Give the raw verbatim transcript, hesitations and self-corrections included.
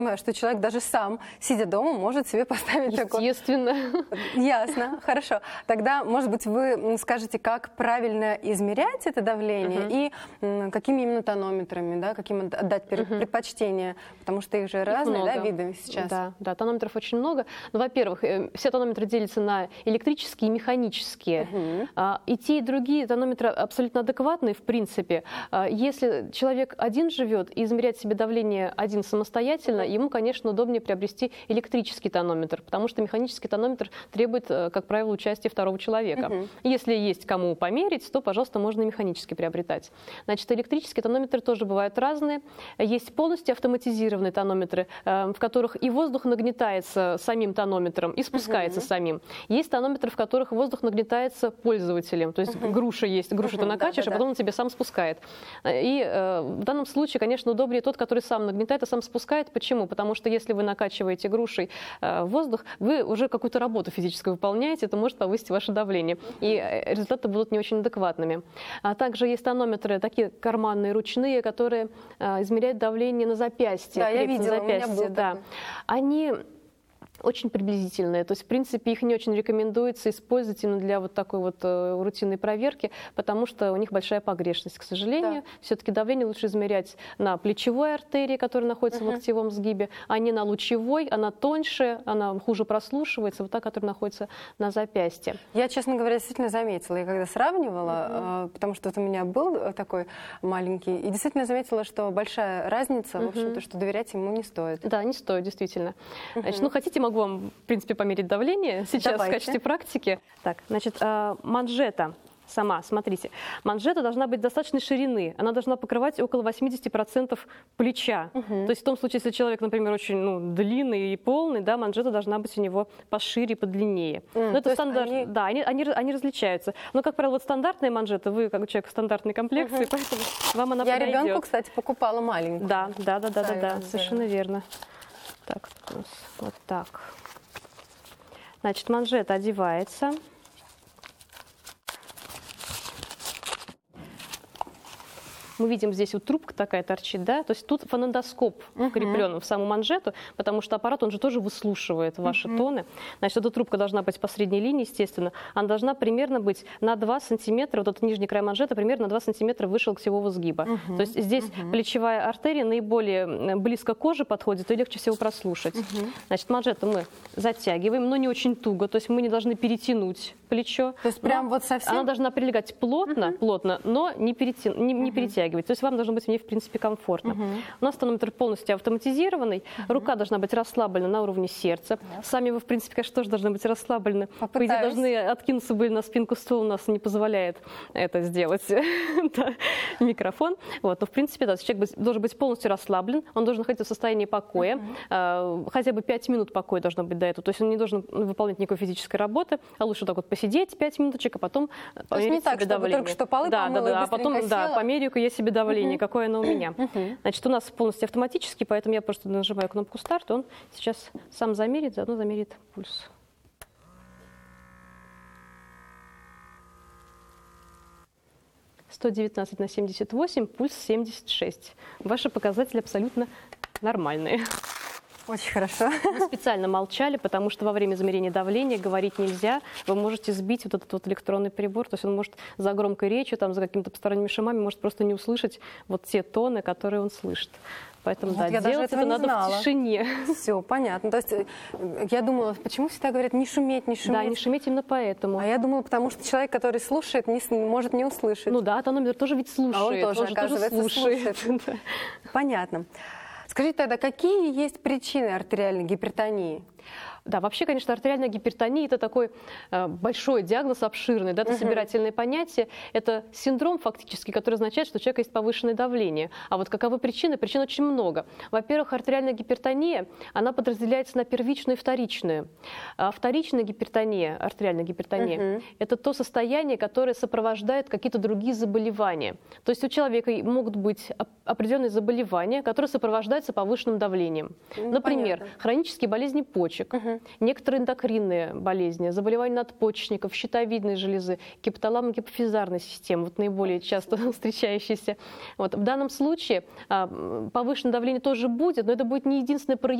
Что человек даже сам, сидя дома, может себе поставить такой... Естественно. Ясно, хорошо. Тогда, может быть, вы скажете, как правильно измерять это давление uh-huh. и какими именно тонометрами, да, каким отдать uh-huh. предпочтение, потому что их же их разные много. Да, виды сейчас. Да, да, тонометров очень много. Ну, во-первых, все тонометры делятся на электрические и механические. Uh-huh. И те, и другие тонометры абсолютно адекватные, в принципе. Если человек один живет и измеряет себе давление один самостоятельно, ему, конечно, удобнее приобрести электрический тонометр, потому что механический тонометр требует, как правило, участия второго человека. Uh-huh. Если есть кому померить, то, пожалуйста, можно и механически приобретать. Значит, электрические тонометры тоже бывают разные. Есть полностью автоматизированные тонометры, в которых и воздух нагнетается самим тонометром, и спускается uh-huh. самим. Есть тонометры, в которых воздух нагнетается пользователем. То есть uh-huh. груша есть, грушу uh-huh. ты накачиваешь, да, да, а потом он тебе сам спускает. И э, в данном случае, конечно, удобнее тот, который сам нагнетает, а сам спускает. Почему? Потому что если вы накачиваете грушей э, воздух, вы уже какую-то работу физическую выполняете, это может повысить ваше давление. И результаты будут не очень адекватными. А также есть тонометры, такие карманные, ручные, которые э, измеряют давление на запястье. Да, я видела, запястье, у меня был да. такой. Они очень приблизительные. То есть, в принципе, их не очень рекомендуется использовать именно для вот такой вот э, рутинной проверки, потому что у них большая погрешность, к сожалению. Да. Все-таки давление лучше измерять на плечевой артерии, которая находится uh-huh. в локтевом сгибе, а не на лучевой. Она тоньше, она хуже прослушивается, вот та, которая находится на запястье. Я, честно говоря, действительно заметила. Я когда сравнивала, uh-huh. э, потому что вот у меня был такой маленький, и действительно заметила, что большая разница, uh-huh. в общем-то, что доверять ему не стоит. Да, не стоит, действительно. Uh-huh. Значит, ну, хотите, могу вам, в принципе, померить давление сейчас. Давайте. В качестве практики. Так, значит, манжета сама, смотрите, манжета должна быть достаточной ширины, она должна покрывать около восемьдесят процентов плеча. Угу. То есть в том случае, если человек, например, очень ну, длинный и полный, да, манжета должна быть у него пошире, подлиннее. Mm, Но это стандарт, они... Да, они, они, они различаются. Но, как правило, вот стандартная манжета, вы как человек стандартной комплекции, угу. поэтому вам она Я подойдет. ребенку, кстати, покупала маленькую. Да, да, да, да, да, да, совершенно верно. Так, вот так. Значит, манжета одевается. Мы видим, здесь вот трубка такая торчит, да, то есть тут фонендоскоп uh-huh. вкреплен в саму манжету, потому что аппарат, он же тоже выслушивает ваши uh-huh. тоны. Значит, эта трубка должна быть по средней линии, естественно, она должна примерно быть на два сантиметра, вот этот нижний край манжеты примерно на два сантиметра выше локтевого сгиба. Uh-huh. То есть здесь uh-huh. плечевая артерия наиболее близко к коже подходит и легче всего прослушать. Uh-huh. Значит, манжету мы затягиваем, но не очень туго, то есть мы не должны перетянуть плечо. То есть прям вот совсем? Она должна прилегать плотно, uh-huh. плотно, но не, перетя... не, не uh-huh. перетягивать. То есть вам должно быть в ней, в принципе, комфортно. Uh-huh. У нас тонометр полностью автоматизированный, uh-huh. рука должна быть расслаблена на уровне сердца. Uh-huh. Сами вы, в принципе, конечно, тоже должны быть расслаблены. Попытаюсь. По идее, должны откинуться были на спинку стула, у нас не позволяет это сделать микрофон. Вот. Но, в принципе, да, человек должен быть полностью расслаблен, он должен находиться в состоянии покоя, uh-huh. хотя бы пять минут покоя должно быть до этого. То есть он не должен выполнять никакой физической работы, а лучше так вот посидеть пять минуточек, а потом померить себе давление. Только что полы да, помыла, да, да, а потом да, померю-ка я себе давление, uh-huh. какое оно у меня. Uh-huh. Значит, у нас полностью автоматически, поэтому я просто нажимаю кнопку старт, он сейчас сам замерит, заодно замерит пульс. сто девятнадцать на семьдесят восемь, пульс семьдесят шесть. Ваши показатели абсолютно нормальные. Очень хорошо. Мы специально молчали, потому что во время измерения давления говорить нельзя. Вы можете сбить вот этот вот электронный прибор, то есть он может за громкой речью, там, за какими-то посторонними шумами, может просто не услышать вот те тоны, которые он слышит. Поэтому, вот да, делать это надо знала. В тишине. Все, понятно. То есть я думала, почему всегда говорят не шуметь, не шуметь? Да, не шуметь именно поэтому. А я думала, потому что человек, который слушает, не, может не услышать. Ну да, тонометр тоже ведь слушает. А он тоже, он оказывается, тоже слушает. слушает. Понятно. Скажите тогда, какие есть причины артериальной гипертонии? Да, вообще, конечно, артериальная гипертония – это такой э, большой диагноз, обширный, да, это uh-huh. собирательное понятие. Это синдром фактически, который означает, что у человека есть повышенное давление. А вот каковы причины? Причин очень много. Во-первых, артериальная гипертония, она подразделяется на первичную и вторичную. А вторичная гипертония, артериальная гипертония uh-huh. – это то состояние, которое сопровождает какие-то другие заболевания. То есть у человека могут быть определенные заболевания, которые сопровождаются повышенным давлением. Ну, Например, понятно. Хронические болезни почек, почек, угу. некоторые эндокринные болезни, заболевания надпочечников, щитовидной железы, гипоталамо-гипофизарной системы, вот наиболее часто встречающиеся. Вот. В данном случае повышенное давление тоже будет, но это будет не единственное проявление